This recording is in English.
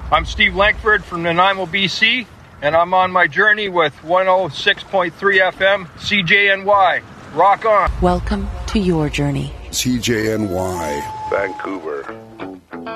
I'm Steve Lankford from Nanaimo, BC, and I'm on my journey with 106.3 FM CJNY. Rock on. Welcome to your journey. CJNY Vancouver.